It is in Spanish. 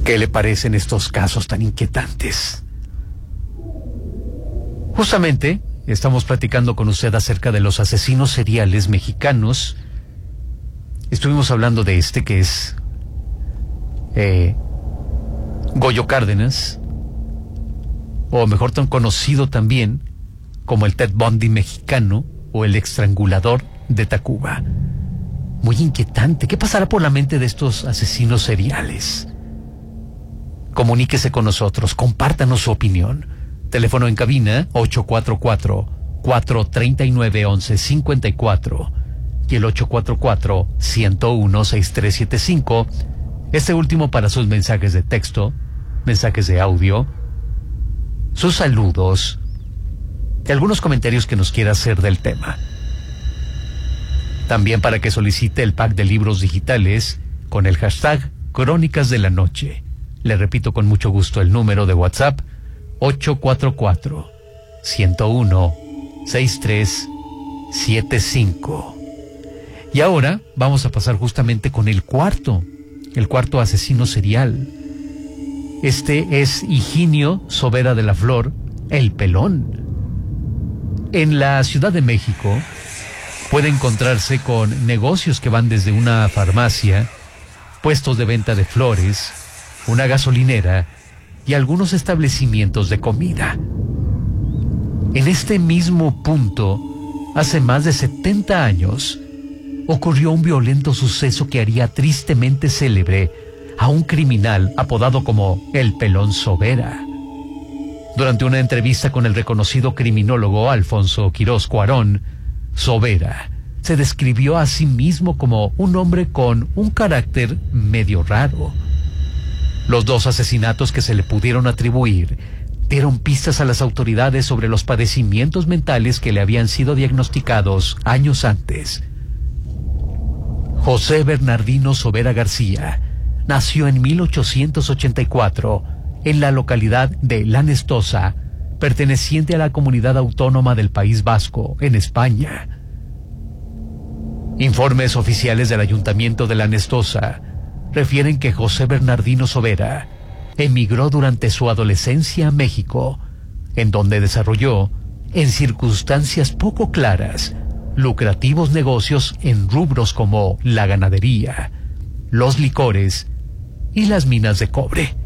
¿Qué le parecen estos casos tan inquietantes? Justamente estamos platicando con usted acerca de los asesinos seriales mexicanos. Estuvimos hablando de este que es Goyo Cárdenas, o mejor tan conocido también como el Ted Bundy mexicano o el estrangulador de Tacuba. Muy inquietante. ¿Qué pasará por la mente de estos asesinos seriales? Comuníquese con nosotros, compártanos su opinión. Teléfono en cabina 844-439-1154 y el 844-101-6375. Este último para sus mensajes de texto, mensajes de audio, sus saludos y algunos comentarios que nos quiera hacer del tema. También para que solicite el pack de libros digitales con el hashtag Crónicas de la Noche. Le repito con mucho gusto el número de WhatsApp 844-101-6375. Y ahora vamos a pasar justamente con el cuarto asesino serial. Este es Higinio Sobera de la Flor, el Pelón. En la Ciudad de México puede encontrarse con negocios que van desde una farmacia, puestos de venta de flores, una gasolinera y algunos establecimientos de comida. En este mismo punto, hace más de 70 años, ocurrió un violento suceso que haría tristemente célebre a un criminal apodado como el Pelón Sobera. Durante una entrevista con el reconocido criminólogo Alfonso Quirós Cuarón, Sobera se describió a sí mismo como un hombre con un carácter medio raro. Los dos asesinatos que se le pudieron atribuir dieron pistas a las autoridades sobre los padecimientos mentales que le habían sido diagnosticados años antes. José Bernardino Sobera García nació en 1884 en la localidad de La Nestosa, perteneciente a la comunidad autónoma del País Vasco, en España. Informes oficiales del Ayuntamiento de La Nestosa refieren que José Bernardino Sobera emigró durante su adolescencia a México, en donde desarrolló, en circunstancias poco claras, lucrativos negocios en rubros como la ganadería, los licores y las minas de cobre.